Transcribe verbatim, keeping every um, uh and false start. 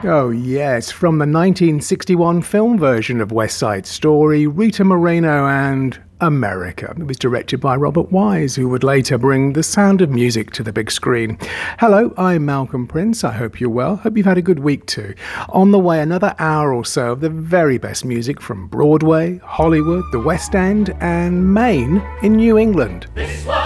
Oh yes, from the nineteen sixty-one film version of West Side Story, Rita Moreno and America. It was directed by Robert Wise, who would later bring The Sound of Music to the big screen. Hello, I'm Malcolm Prince. I hope you're well. Hope you've had a good week too. On the way, another hour or so of the very best music from Broadway, Hollywood, the West End and Maine in New England. This one.